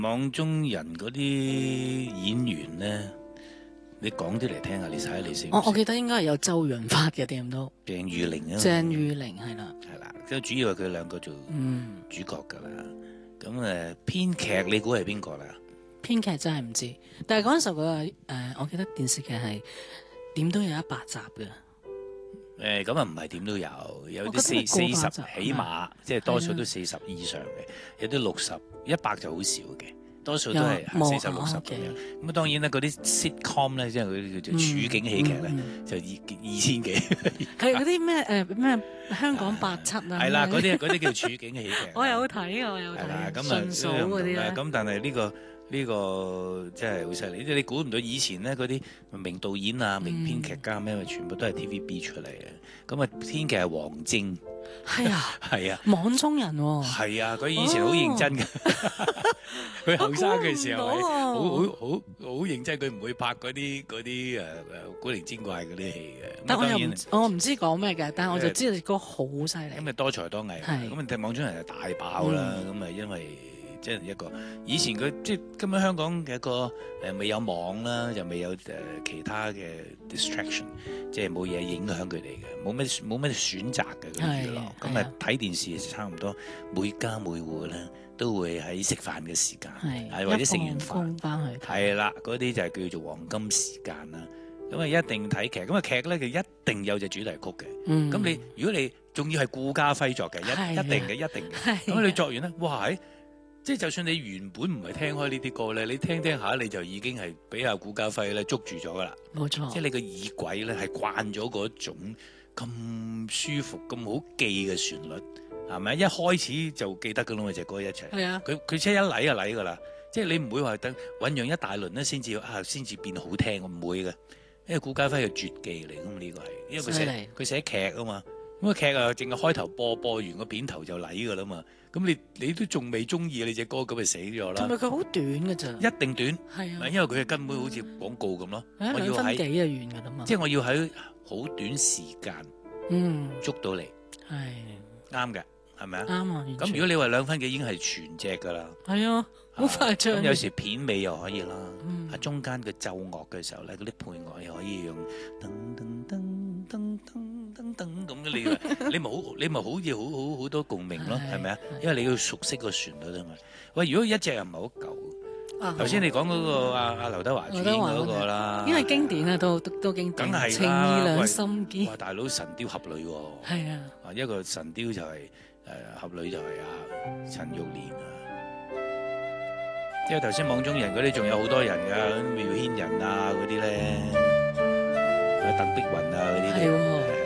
網中人嗰啲演員咧，你講啲嚟聽下，你睇下你識唔識？ 我記得應該係有周潤發嘅，點都鄭裕玲啊， 鄭裕玲係啦， 係啦，即係主要係佢兩個做主角㗎啦。咁編劇你估係邊個啦？ 編劇真係唔知，但係嗰陣時候我記得電視劇係點都有100集嘅。 咁啊唔係點都有啲40起碼，即係多數都40以上嘅，有啲60、100就好少嘅，多數都係40、60咁樣。咁啊當然啦，嗰啲 sitcom 咧，即係嗰啲叫做處境喜劇咧，就2000幾。 係嗰啲咩香港87啊？ 係啦，嗰啲叫處境喜劇。 我有睇，我有睇。係啦，咁順數嗰啲咧。 咁但係呢個真係好犀利，你估唔到以前咧嗰啲名導演啊、名編劇家咩，全部都係 TVB 出嚟嘅。咁啊，編劇係黃霑。 係啊， 係啊， 網中人喎。 係啊，佢以前好認真嘅。佢後生嘅時候係好認真，佢唔會拍嗰啲古靈精怪嗰啲戲嘅。 但我唔知講咩嘅，但係我就知道歌好犀利。 咁啊多才多藝，咁啊網中人係大爆啦。咁啊因為即係一個以前佢即係根本香港嘅一個未有網啦，又未有其他嘅 distraction， 即係冇嘢影響佢哋嘅，冇乜選擇嘅嗰啲娛樂。咁啊睇電視差唔多每家每戶咧都會喺食飯嘅時間，或者食完飯翻去係啦，嗰啲就係叫做黃金時間啦。咁啊一定睇劇，咁啊劇咧佢一定有隻主題曲嘅。咁如果你仲要係顧嘉輝作嘅，一定嘅。咁你作完咧，哇！即係就算你原本唔係聽開呢啲歌咧，你聽下你就已經係俾阿顧嘉輝咧捉住咗噶啦。 冇錯。即係你個耳鬼咧係慣咗嗰種咁舒服、咁好記嘅旋律，係咪？一開始就記得噶啦嘛，隻歌一齊。係啊。佢車一嚟就嚟噶啦，即係你唔會話等醖釀一大輪咧先至變好聽，唔會嘅。因為顧嘉輝係絕技嚟，咁呢個係，因為佢寫劇啊嘛。咁個劇啊，淨係開頭播完個片頭就嚟噶啦嘛。咁你都仲未中意你隻歌，咁咪死咗啦。同埋佢好短嘅咋？一定短。係啊。因為佢根本好似廣告咁咯。我要2分幾就完噶啦嘛。即係我要喺好短時間，捉到你。係。啱嘅，係咪啊？啱啊。咁如果你話2分幾已經係全隻噶啦。係啊，好快唱。咁有時片尾又可以啦。喺中間嘅奏樂嘅時候咧，嗰啲配樂又可以用噔噔噔噔噔噔噔咁嘅，你咪好似好多共鳴咯，係咪啊？因為你要熟悉個旋律啊嘛。喂，如果一隻又唔係好舊，頭先你講嗰個阿劉德華主演嗰個啦，因為經典啊，都經典。梗係啦，情義兩心堅。哇，大佬神雕俠侶喎。係啊。啊，一個神雕就係俠侶就係阿陳玉蓮啊。因為頭先網中人嗰啲仲有好多人㗎，苗軒仁啊嗰啲咧，鄧碧雲啊嗰啲。係喎。